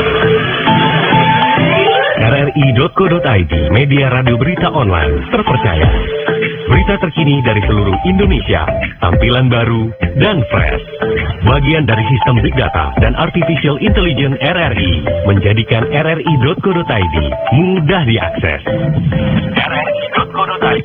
RRI.co.id, media radio berita online terpercaya. Berita terkini dari seluruh Indonesia, tampilan baru dan fresh. Bagian dari sistem Big Data dan Artificial Intelligence RRI, menjadikan RRI.co.id mudah diakses. RRI.co.id.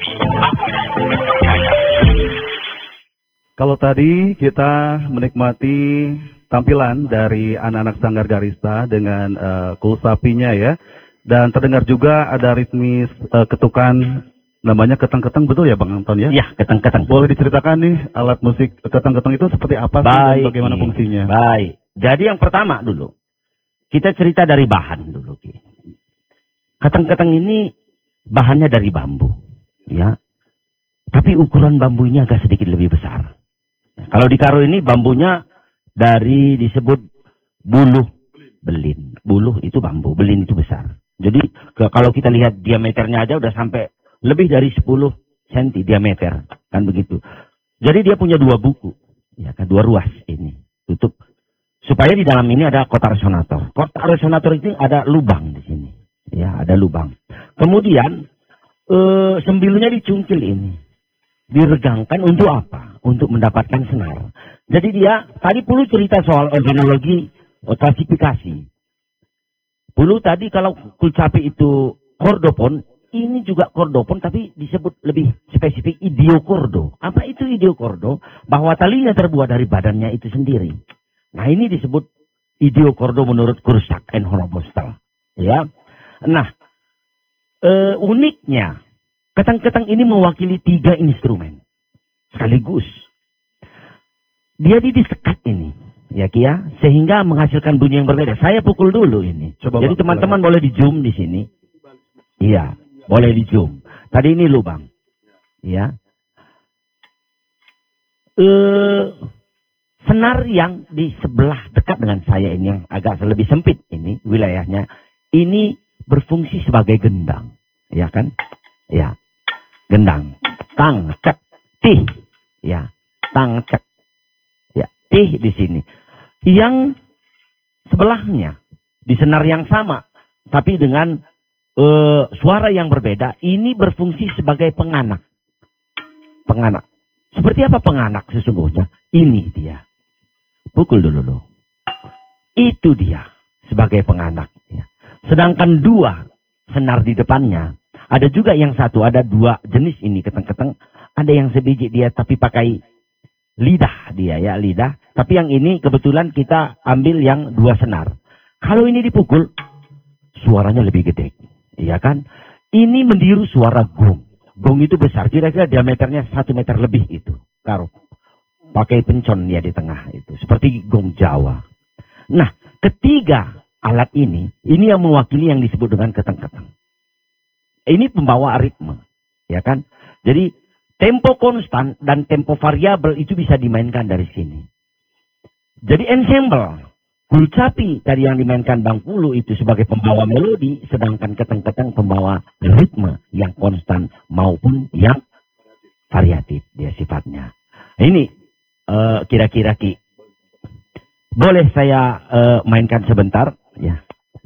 Kalau tadi kita menikmati tampilan dari anak-anak Sanggar Garista dengan Kul Sapinya ya. Dan terdengar juga ada ritmis ketukan namanya keteng-keteng, betul ya Bang Anton ya? Ya, keteng-keteng. Boleh diceritakan nih alat musik keteng-keteng itu seperti apa sih dan bagaimana fungsinya? Baik. Jadi yang pertama dulu, kita cerita dari bahan dulu. Keteng-keteng ini bahannya dari bambu, ya. Tapi ukuran bambu ini agak sedikit lebih besar. Kalau di Karo ini bambunya dari disebut buluh belin. Buluh itu bambu, belin itu besar. Jadi kalau kita lihat diameternya aja udah sampai lebih dari 10 cm diameter, kan begitu. Jadi dia punya dua buku, ya kan, dua ruas ini tutup. Supaya di dalam ini ada kotak resonator. Kotak resonator itu ada lubang di sini, ya ada lubang. Kemudian sembilunya dicungkil ini, diregangkan untuk apa? Untuk mendapatkan senar. Jadi dia tadi perlu cerita soal organologi klasifikasi. Dulu tadi kalau kulcapi itu kordopon, ini juga kordopon tapi disebut lebih spesifik idiokordo. Apa itu idiokordo? Bahwa talinya terbuat dari badannya itu sendiri. Nah ini disebut idiokordo menurut Kursak and Horobostel. Ya. Nah, uniknya, keteng-keteng ini mewakili 3 instrumen sekaligus. Dia disekat ini. Ya Kia, sehingga menghasilkan bunyi yang berbeda. Saya pukul dulu ini. Coba jadi teman-teman boleh di zoom di sini. Iya, boleh di zoom. Tadi ini lubang. Ya. Senar yang di sebelah dekat dengan saya ini yang agak lebih sempit ini wilayahnya, ini berfungsi sebagai gendang. Ya kan? Ya. Gendang. Tang, cek, tih. Ya. Tang, cek. Ya, tih di sini. Yang sebelahnya di senar yang sama, tapi dengan suara yang berbeda, ini berfungsi sebagai penganak. Penganak. Seperti apa penganak sesungguhnya? Ini dia. Pukul dulu loh. Itu dia sebagai penganak. Ya. Sedangkan 2 senar di depannya, ada juga yang satu, ada 2 jenis ini keteng-keteng. Ada yang sebiji dia tapi pakai lidah dia ya, lidah. Tapi yang ini kebetulan kita ambil yang 2 senar. Kalau ini dipukul, suaranya lebih gede. Iya kan? Ini meniru suara gong. Gong itu besar, kira-kira diameternya 1 meter lebih itu. Karo. Pakai pencon ya di tengah itu. Seperti gong Jawa. Nah, ketiga alat ini yang mewakili yang disebut dengan keteng-keteng. Ini pembawa ritme. Ya kan? Jadi, tempo konstan dan tempo variabel itu bisa dimainkan dari sini. Jadi ensemble, kulcapi tadi yang dimainkan Bang Pulu itu sebagai pembawa melodi, sedangkan keteng-keteng pembawa ritme yang konstan maupun yang variatif dia sifatnya. Ini kira-kira Ki, boleh saya mainkan sebentar? Ya.